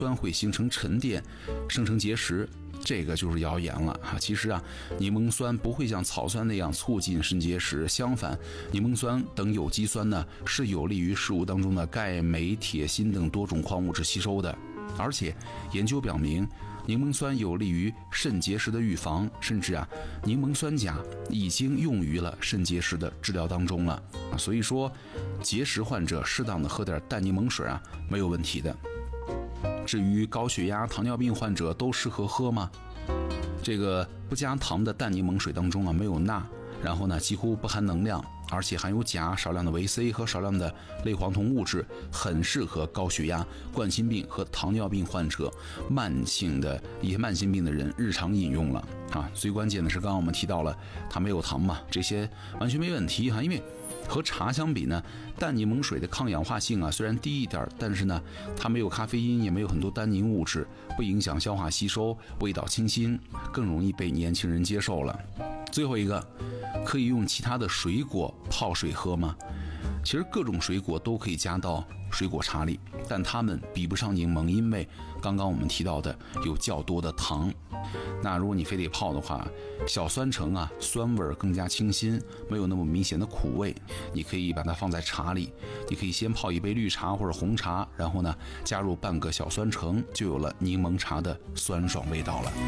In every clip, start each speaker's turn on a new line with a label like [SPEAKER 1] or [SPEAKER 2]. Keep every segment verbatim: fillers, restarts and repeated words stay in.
[SPEAKER 1] 酸会形成沉淀，生成结石，这个就是谣言了啊！其实啊，柠檬酸不会像草酸那样促进肾结石，相反，柠檬酸等有机酸呢是有利于食物当中的钙、镁、铁、锌等多种矿物质吸收的。而且研究表明，柠檬酸有利于肾结石的预防，甚至啊，柠檬酸钾已经用于了肾结石的治疗当中了。所以说，结石患者适当的喝点淡柠檬水啊，没有问题的。至于高血压、糖尿病患者都适合喝吗？这个不加糖的淡柠檬水当中啊，没有钠，然后呢几乎不含能量，而且含有钾、少量的维 C 和少量的类黄酮物质，很适合高血压、冠心病和糖尿病患者、慢性的一些慢性病的人日常饮用了啊。最关键的是，刚刚我们提到了它没有糖嘛，这些完全没问题哈，因为和茶相比呢，淡柠檬水的抗氧化性啊虽然低一点，但是呢，它没有咖啡因，也没有很多单宁物质，不影响消化吸收，味道清新，更容易被年轻人接受了。最后一个，可以用其他的水果泡水喝吗？其实各种水果都可以加到水果茶里，但它们比不上柠檬，因为刚刚我们提到的有较多的糖。那如果你非得泡的话，小酸橙啊，酸味更加清新，没有那么明显的苦味。你可以把它放在茶里，你可以先泡一杯绿茶或者红茶，然后呢加入半个小酸橙，就有了柠檬茶的酸爽味道了。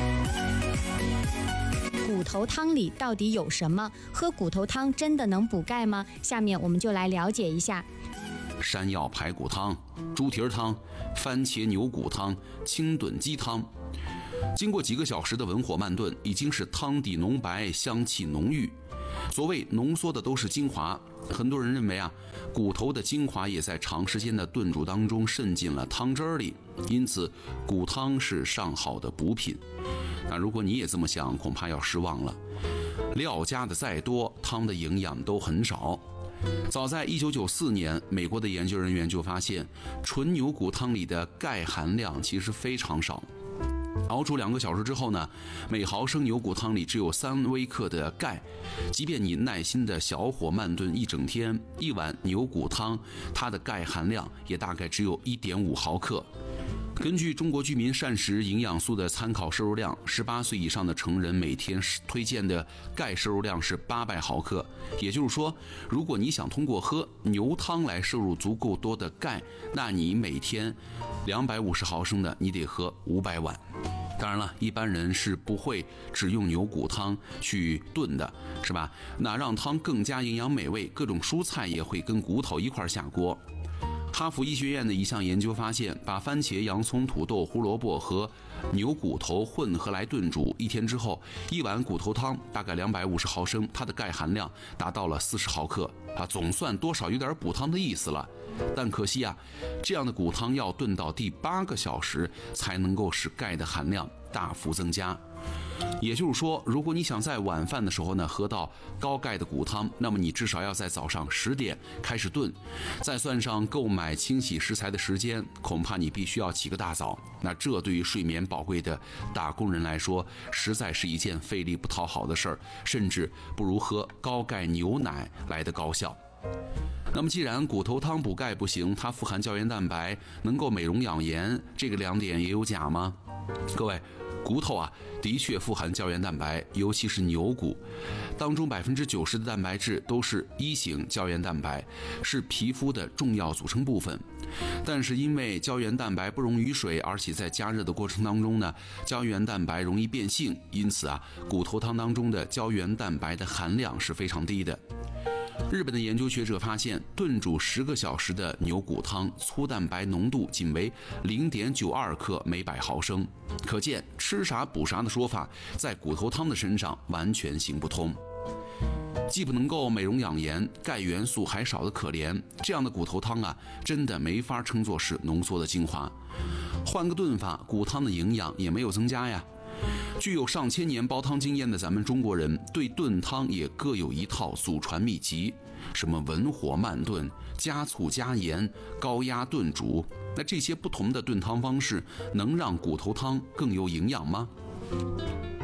[SPEAKER 2] 骨头汤里到底有什么？喝骨头汤真的能补钙吗？下面我们就来了解一下。
[SPEAKER 1] 山药排骨汤、猪蹄儿汤、番茄牛骨汤、清炖鸡汤，经过几个小时的文火慢炖，已经是汤底浓白，香气浓郁。所谓浓缩的都是精华，很多人认为啊，骨头的精华也在长时间的炖煮当中渗进了汤汁里，因此骨汤是上好的补品。那如果你也这么想，恐怕要失望了。料加的再多，汤的营养都很少。早在一九九四年，美国的研究人员就发现，纯牛骨汤里的钙含量其实非常少。熬煮两个小时之后呢，每毫升牛骨汤里只有三微克的钙。即便你耐心的小火慢炖一整天，一碗牛骨汤它的钙含量也大概只有 一点五毫克。根据中国居民膳食营养素的参考摄入量，十八岁以上的成人每天推荐的钙摄入量是八百毫克。也就是说，如果你想通过喝牛汤来摄入足够多的钙，那你每天两百五十毫升的，你得喝五百碗。当然了，一般人是不会只用牛骨汤去炖的，是吧？那让汤更加营养美味，各种蔬菜也会跟骨头一块下锅。哈佛医学院的一项研究发现，把番茄、洋葱、土豆、胡萝卜和牛骨头混合来炖煮，一天之后，一碗骨头汤大概两百五十毫升，它的钙含量达到了四十毫克啊，总算多少有点补汤的意思了。但可惜啊，这样的骨汤要炖到第八个小时才能够使钙的含量大幅增加。也就是说，如果你想在晚饭的时候呢喝到高钙的骨汤，那么你至少要在早上十点开始炖，再算上购买清洗食材的时间，恐怕你必须要起个大早。那这对于睡眠宝贵的打工人来说，实在是一件费力不讨好的事儿，甚至不如喝高钙牛奶来的高效。那么既然骨头汤补钙不行，它富含胶原蛋白，能够美容养颜，这个两点也有假吗？各位，骨头啊，的确富含胶原蛋白，尤其是牛骨当中百分之九十的蛋白质都是一型胶原蛋白，是皮肤的重要组成部分。但是因为胶原蛋白不溶于水，而且在加热的过程当中呢，胶原蛋白容易变性，因此啊，骨头汤当中的胶原蛋白的含量是非常低的。日本的研究学者发现，炖煮十个小时的牛骨汤粗蛋白浓度仅为 零点九二克每百毫升，可见吃啥补啥的说法在骨头汤的身上完全行不通。既不能够美容养颜，钙元素还少得可怜，这样的骨头汤啊，真的没法称作是浓缩的精华。换个炖法，骨汤的营养也没有增加呀。具有上千年煲汤经验的咱们中国人，对炖汤也各有一套祖传秘籍，什么文火慢炖、加醋加盐、高压炖煮。那这些不同的炖汤方式，能让骨头汤更有营养吗？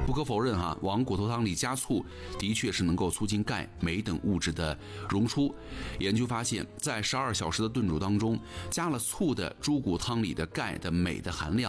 [SPEAKER 1] 不可否认哈，往骨头汤里加醋，的确是能够促进钙、镁等物质的溶出。研究发现，在十二小时的炖煮当中，加了醋的猪骨汤里的钙的镁的含量